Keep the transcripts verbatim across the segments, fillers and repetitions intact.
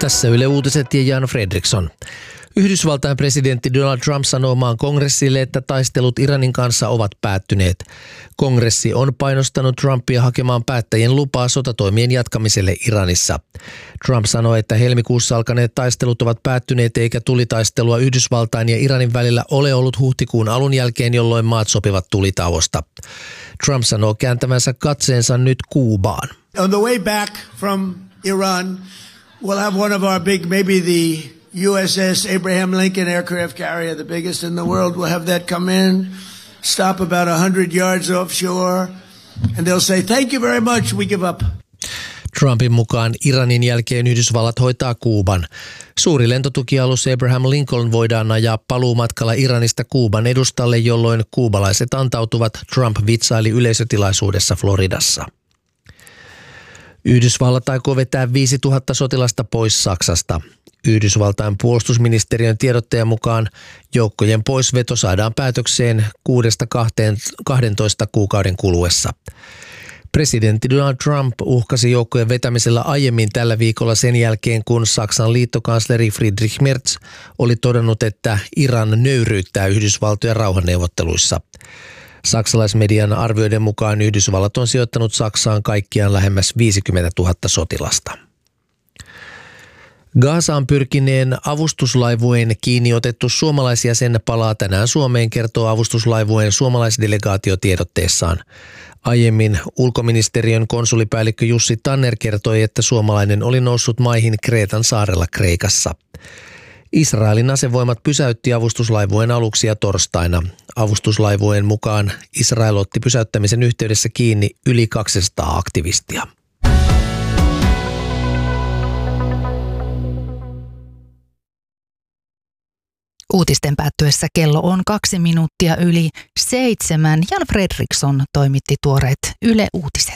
Tässä Yle Uutiset ja Jan Fredriksson. Yhdysvaltain presidentti Donald Trump sanoo maan kongressille, että taistelut Iranin kanssa ovat päättyneet. Kongressi on painostanut Trumpia hakemaan päättäjien lupaa sotatoimien jatkamiselle Iranissa. Trump sanoi, että helmikuussa alkaneet taistelut ovat päättyneet eikä tulitaistelua Yhdysvaltain ja Iranin välillä ole ollut huhtikuun alun jälkeen, jolloin maat sopivat tulitauosta. Trump sanoo kääntävänsä katseensa nyt Kuubaan. On the way back from Iran, we'll have one of our big, maybe the U S S Abraham Lincoln aircraft carrier, the biggest in the world. We'll have that come in, stop about one hundred yards offshore, and they'll say, thank you very much, we give up. Trumpin mukaan Iranin jälkeen Yhdysvallat hoitaa Kuuban. Suuri lentotukialus Abraham Lincoln voidaan ajaa paluumatkalla Iranista Kuuban edustalle, jolloin kuubalaiset antautuvat, Trump vitsaili yleisötilaisuudessa Floridassa. Yhdysvallat aikoo vetää viisituhatta sotilasta pois Saksasta. Yhdysvaltain puolustusministeriön tiedottajan mukaan joukkojen poisveto saadaan päätökseen kuudesta kahteentoista kuukauden kuluessa. Presidentti Donald Trump uhkasi joukkojen vetämisellä aiemmin tällä viikolla sen jälkeen, kun Saksan liittokansleri Friedrich Merz oli todennut, että Iran nöyryyttää Yhdysvaltojen rauhanneuvotteluissa. Saksalaismedian arvioiden mukaan Yhdysvallat on sijoittanut Saksaan kaikkiaan lähemmäs viisikymmentätuhatta sotilasta. Gazaan pyrkineen avustuslaivueen kiinni otettu suomalaisjäsen palaa tänään Suomeen, kertoo avustuslaivueen suomalaisdelegaatio tiedotteessaan. Aiemmin ulkoministeriön konsulipäällikkö Jussi Tanner kertoi, että suomalainen oli noussut maihin Kreetan saarella Kreikassa. Israelin asevoimat pysäytti avustuslaivueen aluksia torstaina. Avustuslaivueen mukaan Israel otti pysäyttämisen yhteydessä kiinni yli kaksisataa aktivistia. Uutisten päättyessä kello on kaksi minuuttia yli seitsemän. Jan Fredriksson toimitti tuoreet Yle Uutiset.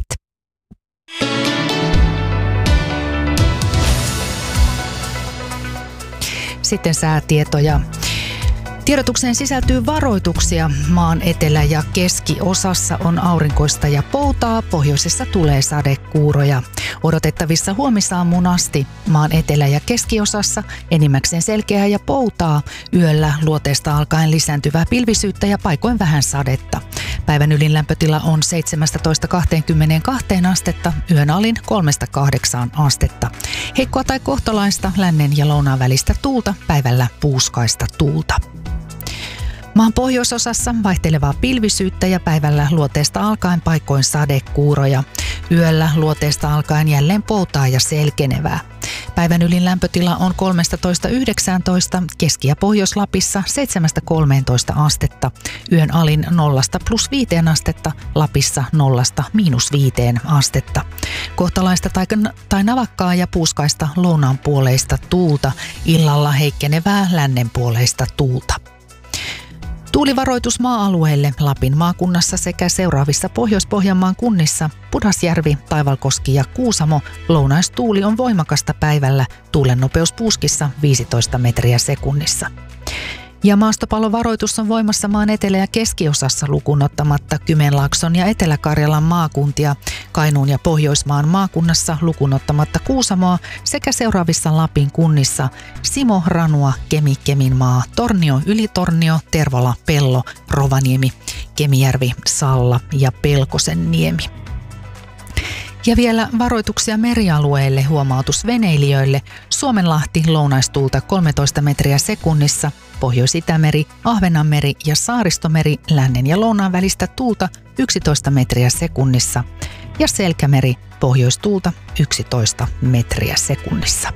Sitten säätietoja. Tiedotukseen sisältyy varoituksia. Maan etelä- ja keskiosassa on aurinkoista ja poutaa, pohjoisessa tulee sadekuuroja. Odotettavissa huomisaamuun asti maan etelä- ja keskiosassa enimmäkseen selkeää ja poutaa, yöllä luoteesta alkaen lisääntyvää pilvisyyttä ja paikoin vähän sadetta. Päivän ylin lämpötila on seitsemästätoista kaksikymmentäkaksi astetta, yön alin kolmesta kahdeksaan astetta. Heikkoa tai kohtalaista lännen ja lounaan välistä tuulta, päivällä puuskaista tuulta. Maan pohjoisosassa vaihtelevaa pilvisyyttä ja päivällä luoteesta alkaen paikoin sadekuuroja. Yöllä luoteesta alkaen jälleen poutaa ja selkenevää. Päivän ylin lämpötila on kolmetoista yhdeksäntoista, Keski- ja Pohjois-Lapissa seitsemästä kolmeentoista astetta. Yön alin nollasta plus viiteen astetta, Lapissa nollasta miinus viiteen astetta. Kohtalaista tai, tai navakkaa ja puuskaista lounaanpuoleista tuulta, illalla heikkenevää lännenpuoleista tuulta. Tuulivaroitus maa-alueille Lapin maakunnassa sekä seuraavissa Pohjois-Pohjanmaan kunnissa Pudasjärvi, Taivalkoski ja Kuusamo. Lounaistuuli on voimakasta päivällä, tuulen nopeus puuskissa viisitoista metriä sekunnissa. Ja maastopallovaroitus on voimassa maan etelä- ja keskiosassa lukuun ottamatta Kymenlaakson ja Etelä-Karjalan maakuntia, Kainuun ja Pohjoismaan maakunnassa lukuun ottamatta Kuusamoa sekä seuraavissa Lapin kunnissa Simo, Ranua, Kemi, Keminmaa, Tornio, Ylitornio, Tervola, Pello, Rovaniemi, Kemijärvi, Salla ja Pelkosenniemi. Ja vielä varoituksia merialueille, huomautus veneilijöille. Suomenlahti lounaistuulta kolmetoista metriä sekunnissa, Pohjois-Itämeri, Ahvenanmeri ja Saaristomeri lännen ja lounaan välistä tuulta yksitoista metriä sekunnissa ja Selkämeri pohjoistuulta yksitoista metriä sekunnissa.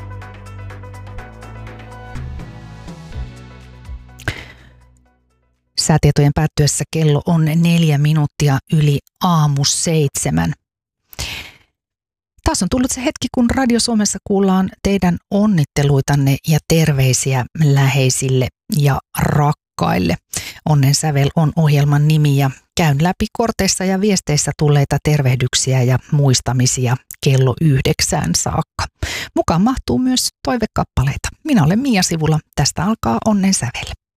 Säätietojen päättyessä kello on neljä minuuttia yli aamu seitsemän. Taas on tullut se hetki, kun Radio Suomessa kuullaan teidän onnitteluitanne ja terveisiä läheisille ja rakkaille. Onnen sävel on ohjelman nimi ja käyn läpi korteissa ja viesteissä tulleita tervehdyksiä ja muistamisia kello yhdeksään saakka. Mukaan mahtuu myös toivekappaleita. Minä olen Mia Sivula. Tästä alkaa Onnen sävel.